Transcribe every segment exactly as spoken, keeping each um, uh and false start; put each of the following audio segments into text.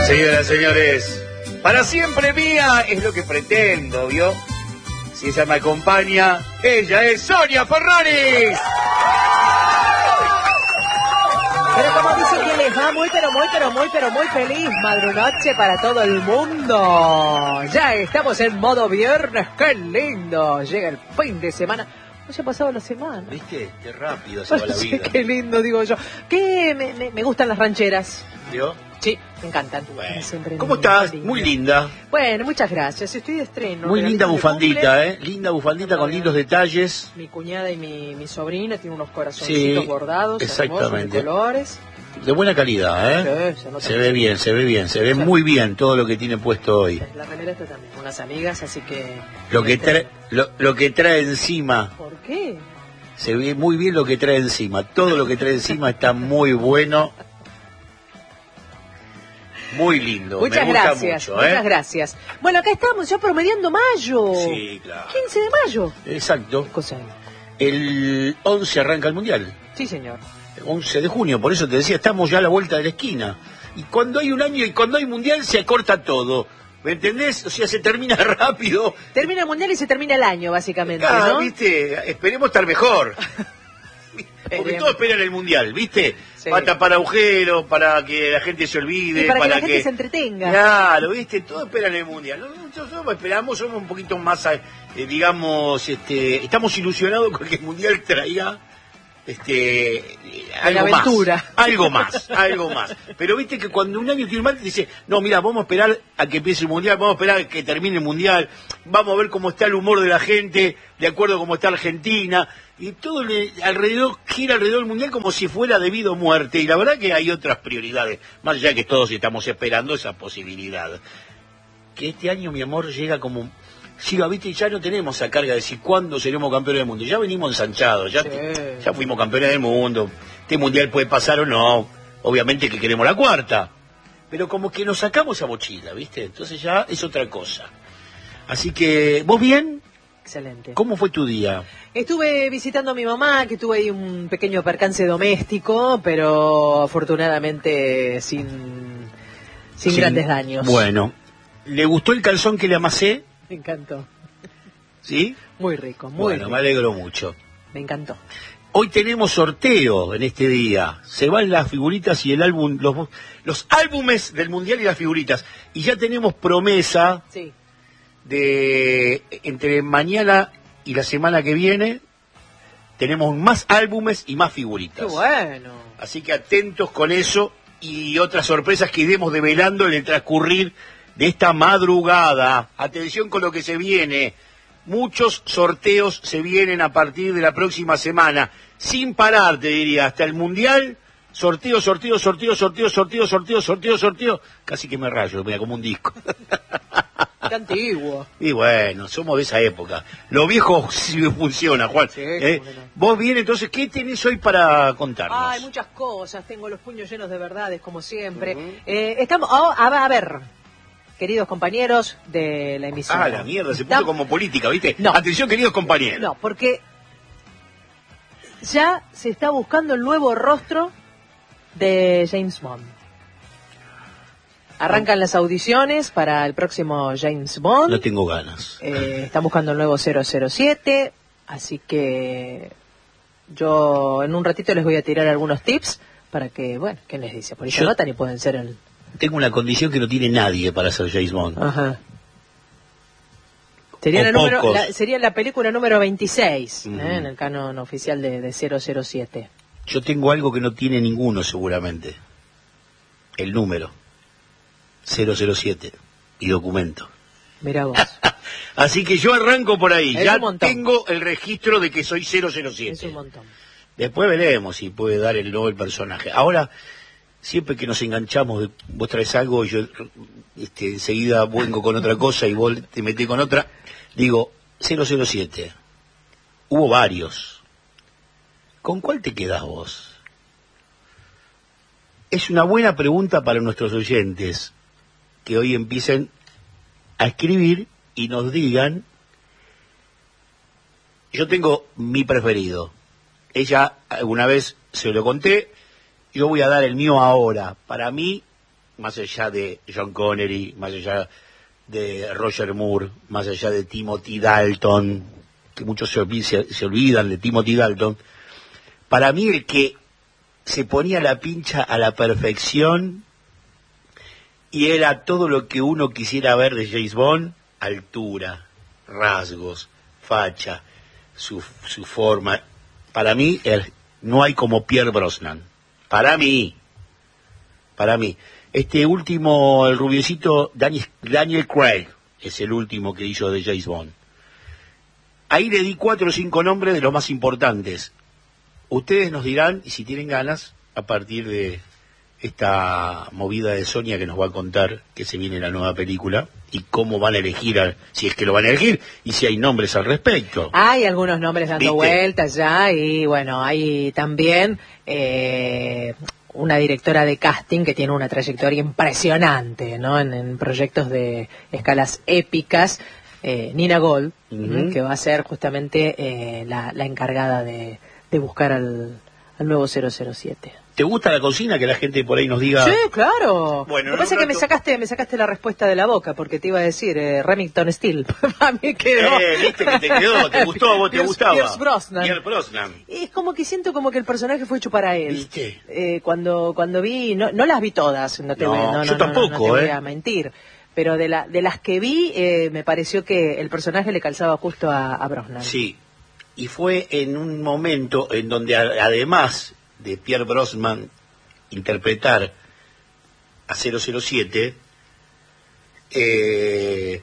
Señoras, señores, para siempre mía es lo que pretendo, ¿vio? Si ella me acompaña, ella es Sonia Ferraris. Pero como dice que les va muy, pero muy, pero muy, pero muy feliz madrunoche para todo el mundo. Ya estamos en modo viernes, qué lindo. Llega el fin de semana. ¿Cómo se ha pasado la semana? ¿Viste? Qué rápido se va la vida. Qué lindo, digo yo. Que me, me, me gustan las rancheras. ¿Vio? Sí, me encantan. Bueno. Siempre ¿Cómo me- estás? lindo. Muy linda. Bueno, muchas gracias. Estoy de estreno. Muy linda Regalito de bufandita, cumple. ¿eh? Linda bufandita con lindos detalles. Mi cuñada y mi, mi sobrina tienen unos corazoncitos Sí, bordados, exactamente. hermosos, de colores. De buena calidad, ¿eh? Sí, se nota Se ve mucho. bien, se ve bien, se ve Sí. muy bien todo lo que tiene puesto hoy. La remera está también, unas amigas, así que... Lo que trae, lo, lo que trae encima, ¿Por qué? se ve muy bien lo que trae encima. Todo lo que trae encima está muy bueno. Muy lindo. Muchas me gusta gracias, mucho, ¿eh? muchas gracias. Bueno, acá estamos ya promediando mayo. Sí, claro. quince de mayo. Exacto. ¿Qué cosa? El once arranca el Mundial. Sí, señor. once de junio, por eso te decía, estamos ya a la vuelta de la esquina. Y cuando hay un año y cuando hay Mundial se acorta todo. ¿Me entendés? O sea, se termina rápido. Termina el mundial y se termina el año, básicamente, Ah, ¿no? viste, esperemos estar mejor. Porque Esperemos. todos esperan el Mundial, ¿viste? Sí. Para tapar agujeros, para que la gente se olvide, Y para que la gente se entretenga. Claro, ¿viste? Todos esperan el Mundial. Nosotros esperamos, somos un poquito más, eh, digamos, este, estamos ilusionados con que el Mundial traiga este algo aventura. más, algo más, algo más. Pero viste que cuando un año tiene mal, te dice, no, mira, vamos a esperar a que empiece el Mundial, vamos a esperar a que termine el Mundial, vamos a ver cómo está el humor de la gente, de acuerdo a cómo está Argentina, y todo le, alrededor, gira alrededor del Mundial como si fuera debido a muerte, y la verdad que hay otras prioridades, más allá de que todos estamos esperando esa posibilidad. Que este año, mi amor, llega como... Sí, viste, ya no tenemos esa carga de decir cuándo seremos campeones del mundo. Ya venimos ensanchados, ya, Sí. ya fuimos campeones del mundo. Este mundial puede pasar o no. Obviamente que queremos la cuarta. Pero como que nos sacamos esa mochila, ¿viste? Entonces ya es otra cosa. Así que, ¿vos bien? Excelente. ¿Cómo fue tu día? Estuve visitando a mi mamá, que tuve ahí un pequeño percance doméstico, pero afortunadamente sin, sin Sí. grandes daños. Bueno, ¿le gustó el calzón que le amasé? Me encantó. ¿Sí? Muy rico, muy Bueno, rico. me alegro mucho. Me encantó. Hoy tenemos sorteo en este día. Se van las figuritas y el álbum, los, los álbumes del Mundial y las figuritas. Y ya tenemos promesa Sí. de entre mañana y la semana que viene, tenemos más álbumes y más figuritas. Qué bueno. Así que atentos con eso y otras sorpresas que iremos develando en el transcurrir de esta madrugada. Atención con lo que se viene. Muchos sorteos se vienen a partir de la próxima semana. Sin parar, te diría, hasta el Mundial. Sorteo, sorteo, sorteo, sorteo, sorteo, sorteo, sorteo, sorteo. Casi que me rayo, mira, como un disco. Qué antiguo. Y bueno, somos de esa época. Lo viejo sí funciona, Juan. Sí, ¿Eh? cómo que no. Vos bien, entonces, ¿qué tenés hoy para contarnos? Hay muchas cosas. Tengo los puños llenos de verdades, como siempre. Ujú. Eh, estamos... oh, a, a ver, queridos compañeros de la emisión. Ah, la mierda, se puso Estamos- como política, ¿viste? No. Atención, queridos compañeros. No, porque ya se está buscando el nuevo rostro de James Bond. Arrancan las audiciones para el próximo James Bond. No tengo ganas. Eh, están buscando el nuevo cero cero siete, así que yo en un ratito les voy a tirar algunos tips para que, bueno, ¿qué les dice? Por ahí se Yo- anotan y pueden ser el... Tengo una condición que no tiene nadie para ser James Bond. Ajá. Sería, O la, número, pocos. la- sería la película número veintiséis, Ujú. ¿eh? En el canon oficial de, de cero cero siete. Yo tengo algo que no tiene ninguno seguramente. El número. cero cero siete. Y documento. Mirá vos. Así que yo arranco por ahí. Es Ya un montón. tengo el registro de que soy cero cero Es siete. un montón. Después veremos si puede dar el nuevo el personaje. Ahora, siempre que nos enganchamos, de- vos traes algo y yo este, enseguida vengo con otra cosa y vos te metés con otra, digo, cero cero siete. Hubo varios. ¿Con cuál te quedás vos? Es una buena pregunta para nuestros oyentes, que hoy empiecen a escribir y nos digan. Yo tengo mi preferido. Ella alguna vez se lo conté, yo voy a dar el mío ahora. Para mí, más allá de John Connery, más allá de Roger Moore, más allá de Timothy Dalton, que muchos se, olvid- se, se olvidan de Timothy Dalton, para mí el que se ponía la pincha a la perfección y era todo lo que uno quisiera ver de James Bond: altura, rasgos, facha, su, su forma. Para mí el, no hay como Pierce Brosnan. Para mí, para mí. Este último, el rubiecito Daniel, Daniel Craig, es el último que hizo de James Bond. Ahí le di cuatro o cinco nombres de los más importantes. Ustedes nos dirán, y si tienen ganas, a partir de esta movida de Sonia que nos va a contar que se viene la nueva película y cómo van a elegir, a, si es que lo van a elegir, y si hay nombres al respecto. Hay algunos nombres dando ¿Viste? vueltas ya, y bueno, hay también eh, una directora de casting que tiene una trayectoria impresionante, ¿no? En, en proyectos de escalas épicas, eh, Nina Gold, Uh-huh. que va a ser justamente eh, la, la encargada de, de buscar al, al nuevo cero cero siete. ¿Te gusta la cocina? Que la gente por ahí nos diga... Sí, claro. Bueno, Lo que pasa en es un que me rato- sacaste, me sacaste la respuesta de la boca, porque te iba a decir eh, Remington Steele. A mí quedó. Eh, viste que te quedó, te gustó, a vos te Pierce- gustaba. Pierce Brosnan. Pierce Brosnan. Es como que siento como que el personaje fue hecho para él. ¿Viste? Eh, cuando cuando vi, no, no las vi todas, no te No, voy, no, no, yo no, no, tampoco, no te voy eh. a mentir. Pero de la de las que vi, eh, me pareció que el personaje le calzaba justo a, a Brosnan. Sí, y fue en un momento en donde a- además de Pierce Brosnan interpretar a cero cero siete, eh,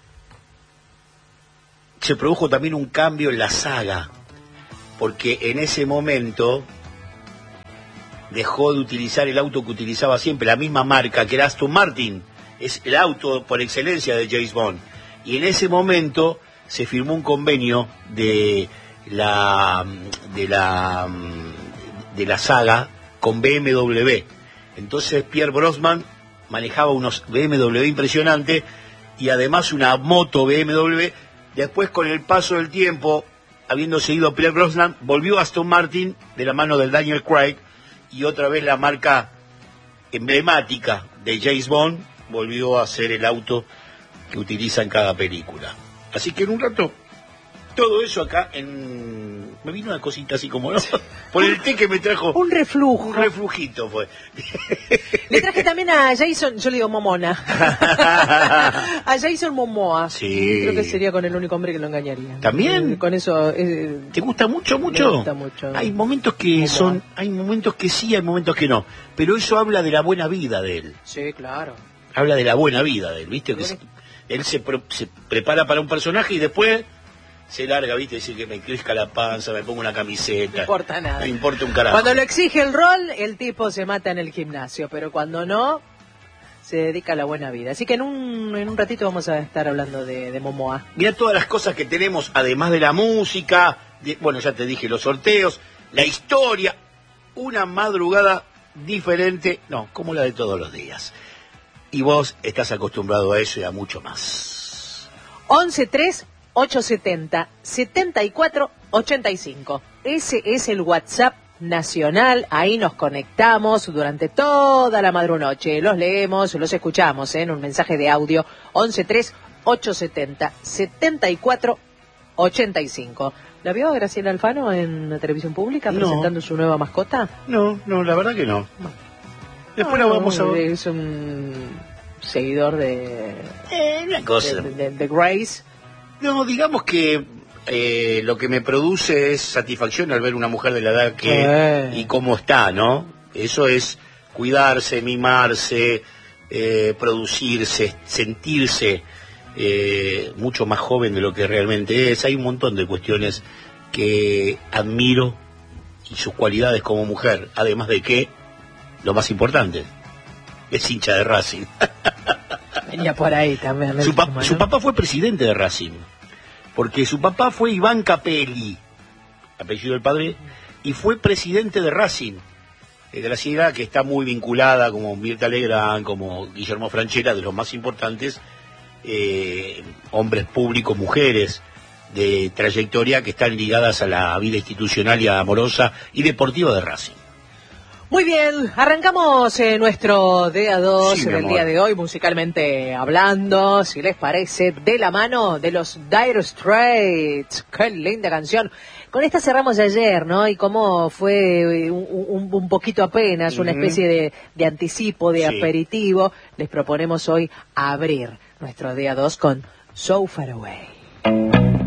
se produjo también un cambio en la saga, porque en ese momento dejó de utilizar el auto que utilizaba siempre, la misma marca, que era Aston Martin, es el auto por excelencia de James Bond, y en ese momento se firmó un convenio de la de la de la saga con B M W. Entonces Pierce Brosnan manejaba unos B M W impresionantes y además una moto B M W. Después, con el paso del tiempo, habiendo seguido Pierce Brosnan, volvió a Aston Martin de la mano del Daniel Craig, y otra vez la marca emblemática de James Bond volvió a ser el auto que utiliza en cada película. Así que en un rato, todo eso acá en... Me vino una cosita así como, ¿no? Por el té que me trajo... Un reflujo. Un reflujito fue. Le traje también a Jason, yo le digo Momona. A Jason Momoa. Sí. Creo que sería con el único hombre que lo engañaría. ¿También? Eh, Con eso... eh, ¿Te gusta mucho, mucho? Me gusta mucho. Hay momentos que Momoa. son... Hay momentos que sí, hay momentos que no. Pero eso habla de la buena vida de él. Sí, claro. Habla de la buena vida de él, ¿viste? Que Bueno. se- él se, pro- se prepara para un personaje y después se larga, ¿viste? Decir que me crezca la panza, me pongo una camiseta. No importa nada. No importa un carajo. Cuando lo exige el rol, el tipo se mata en el gimnasio, pero cuando no, se dedica a la buena vida. Así que en un, en un ratito vamos a estar hablando de, de Momoa. Mira todas las cosas que tenemos, además de la música, de- bueno, ya te dije, los sorteos, la historia, una madrugada diferente, no, como la de todos los días. Y vos estás acostumbrado a eso y a mucho más. once tres ocho setenta setenta y cuatro ochenta y cinco. Ese es el WhatsApp nacional, ahí nos conectamos durante toda la madrunoche, los leemos, los escuchamos ¿eh? En un mensaje de audio. Once tres ocho setenta setenta y cuatro ochenta y cinco. ¿La vio a Graciela Alfano en la televisión pública No. presentando su nueva mascota? No, no, la verdad que no. Después No, la vamos a ver. Es un seguidor de, Eh, una cosa. de, de- de Grace. No, digamos que eh, lo que me produce es satisfacción al ver una mujer de la edad que Eh. y cómo está, ¿no? Eso es cuidarse, mimarse, eh, producirse, sentirse eh, mucho más joven de lo que realmente es. Hay un montón de cuestiones que admiro y sus cualidades como mujer, además de que, lo más importante, es hincha de Racing. Venía por ahí también. Su, el pa- tema, su ¿no? papá fue presidente de Racing, porque su papá fue Iván Capelli, apellido del padre, y fue presidente de Racing. Eh, Graciela, que está muy vinculada, como Mirta Legrand, como Guillermo Franchella, de los más importantes eh, hombres públicos, mujeres de trayectoria que están ligadas a la vida institucional y amorosa y deportiva de Racing. Muy bien, arrancamos eh, nuestro día dos Sí, mi del amor. día de hoy, musicalmente hablando, si les parece, de la mano de los Dire Straits. ¡Qué linda canción! Con esta cerramos ayer, ¿no? Y cómo fue un, un, un poquito apenas, una Ujú. especie de, de anticipo, de Sí. aperitivo, les proponemos hoy abrir nuestro día dos con So Far Away.